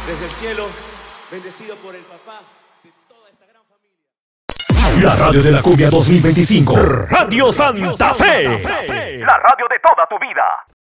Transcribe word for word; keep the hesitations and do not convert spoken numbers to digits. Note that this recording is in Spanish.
desde el cielo, bendecido por el papá. La radio de la cumbia dos mil veinticinco. Radio Santa Fe. La radio de toda tu vida.